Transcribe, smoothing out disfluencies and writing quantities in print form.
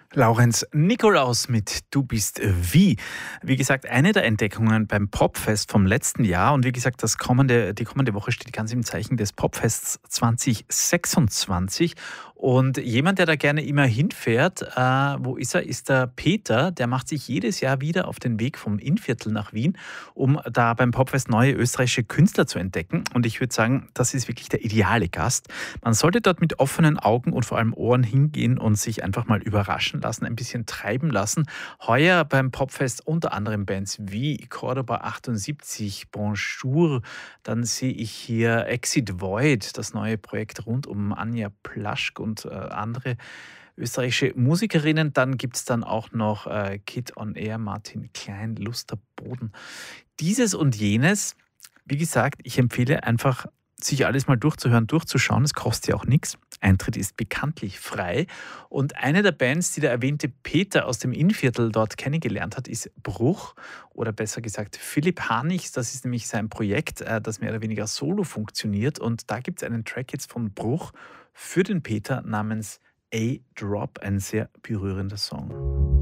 Laurenz Nikolaus mit Du bist wie. Wie gesagt, eine der Entdeckungen beim Popfest vom letzten Jahr. Und wie gesagt, die kommende Woche steht ganz im Zeichen des Popfests 2026. Und jemand, der da gerne immer hinfährt, wo ist er? Ist der Peter. Der macht sich jedes Jahr wieder auf den Weg vom Innviertel nach Wien, um da beim Popfest neue österreichische Künstler zu entdecken. Und ich würde sagen, das ist wirklich der ideale Gast. Man sollte dort mit offenen Augen und vor allem Ohren hingehen und sich einfach mal überraschen lassen, ein bisschen treiben lassen. Heuer beim Popfest unter anderem Bands wie Cordoba 78, Bonjour, dann sehe ich hier Exit Void, das neue Projekt rund um Anja Plaschk und andere österreichische Musikerinnen. Dann gibt es dann auch noch Kid on Air, Martin Klein, Lusterboden. Dieses und jenes, wie gesagt, ich empfehle einfach, sich alles mal durchzuhören, durchzuschauen. Es kostet ja auch nichts. Eintritt ist bekanntlich frei. Und eine der Bands, die der erwähnte Peter aus dem Innviertel dort kennengelernt hat, ist Bruch. Oder besser gesagt Philipp Hanichs. Das ist nämlich sein Projekt, das mehr oder weniger solo funktioniert. Und da gibt es einen Track jetzt von Bruch für den Peter namens A-Drop. Ein sehr berührender Song.